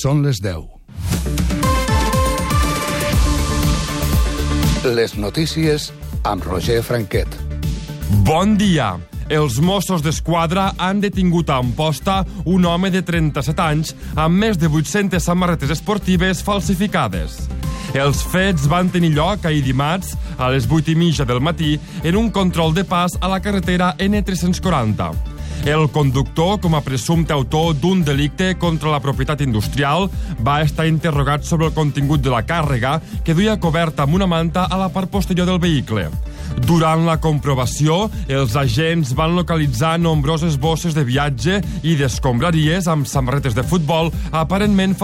Són les 10. Les notícies amb Roger Franquet. Bon dia. Els Mossos d'Esquadra han detingut a Amposta un home de 37 anys amb més de 800 samarretes esportives falsificades. Els fets van tenir lloc ahir dimarts a les 8:30 del matí en un control de pas a la carretera N340. El conductor, com a presumpte autor d'un delicte contra la propietat industrial, va estar interrogat sobre el contingut de la càrrega que duia coberta amb una manta a la part posterior del vehicle. Durant la comprovació, els agents van localitzar nombroses bosses de viatge i d'escombraries amb samarretes de futbol aparentment